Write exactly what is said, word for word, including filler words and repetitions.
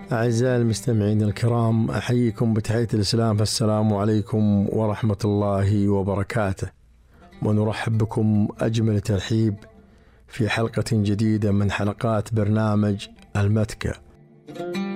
أعزائي المستمعين الكرام، أحييكم بتحية الإسلام، فالسلام عليكم ورحمة الله وبركاته، ونرحب بكم أجمل ترحيب في حلقة جديدة من حلقات برنامج المتكة.